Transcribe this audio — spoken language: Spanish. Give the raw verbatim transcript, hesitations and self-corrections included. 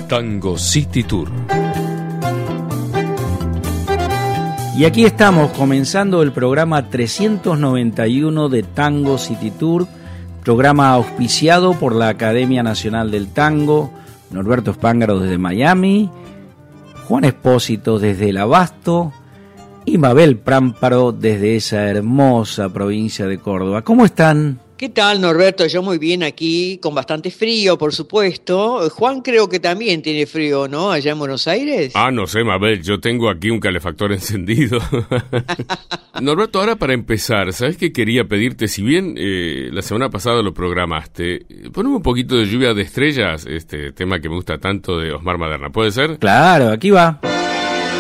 Tango City Tour. Y aquí estamos comenzando el programa trescientos noventa y uno de Tango City Tour, programa auspiciado por la Academia Nacional del Tango, Norberto Spángaro desde Miami, Juan Espósito desde el Abasto y Mabel Prámparo desde esa hermosa provincia de Córdoba. ¿Cómo están? ¿Qué tal, Norberto? Yo muy bien aquí, con bastante frío, por supuesto. Juan creo que también tiene frío, ¿no? Allá en Buenos Aires. Ah, no sé, Mabel, yo tengo aquí un calefactor encendido. Norberto, ahora para empezar, ¿sabes qué quería pedirte? Si bien eh, la semana pasada lo programaste, poneme un poquito de Lluvia de Estrellas, este tema que me gusta tanto de Osmar Maderna, ¿puede ser? Claro, aquí va.